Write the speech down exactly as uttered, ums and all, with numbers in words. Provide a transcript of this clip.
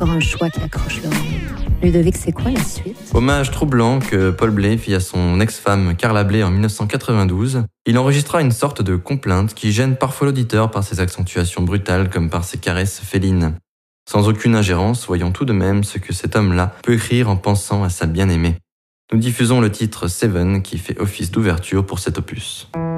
encore un choix qui accroche l'oreille. Ludovic, c'est quoi la suite? Hommage troublant que Paul Bley fit à son ex-femme Carla Bley en dix-neuf cent quatre-vingt-douze, il enregistra une sorte de complainte qui gêne parfois l'auditeur par ses accentuations brutales comme par ses caresses félines. Sans aucune ingérence, voyons tout de même ce que cet homme-là peut écrire en pensant à sa bien-aimée. Nous diffusons le titre Seven qui fait office d'ouverture pour cet opus.